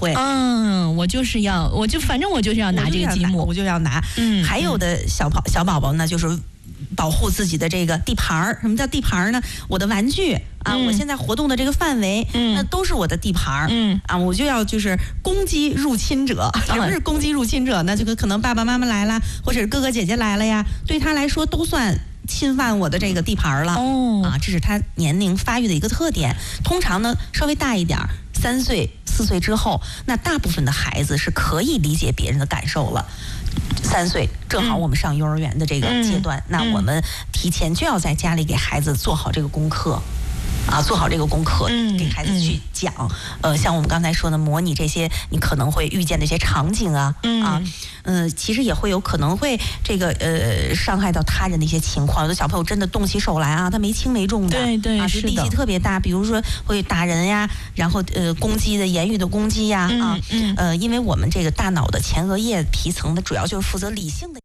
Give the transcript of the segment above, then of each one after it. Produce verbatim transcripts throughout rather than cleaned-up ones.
会。 嗯，我就是要，我就反正我就是要拿这个积木， 我就要拿。嗯，还有的小宝小宝宝呢，就是保护自己的这个地盘儿。什么叫地盘儿呢？我的玩具啊，嗯、我现在活动的这个范围，嗯，那都是我的地盘儿。嗯啊，我就要就是攻击入侵者。什么是攻击入侵者呢？这个可能爸爸妈妈来了，或者是哥哥姐姐来了呀，对他来说都算侵犯我的这个地盘了。哦，啊，这是他年龄发育的一个特点。通常呢，稍微大一点，三岁、四岁之后，那大部分的孩子是可以理解别人的感受了。三岁正好我们上幼儿园的这个阶段，嗯、那我们提前就要在家里给孩子做好这个功课。啊，做好这个功课，嗯、给孩子去讲，嗯、呃，像我们刚才说的，模拟这些你可能会遇见的一些场景啊，嗯、啊，嗯、呃，其实也会有可能会这个呃伤害到他人的一些情况。有的小朋友真的动起手来啊，他没轻没重的， 对对， 啊，就力气特别大，比如说会打人呀，然后呃攻击的言语的攻击呀，啊，嗯、呃，因为我们这个大脑的前额叶皮层呢，主要就是负责理性的。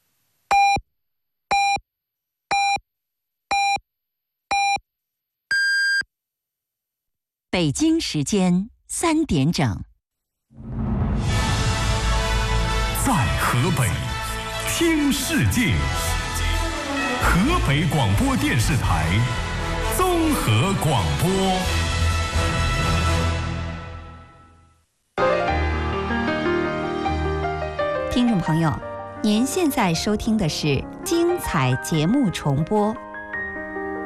北京时间三点整， 在河北听世界，河北广播电视台综合广播。 听众朋友，您现在收听的是精彩节目重播。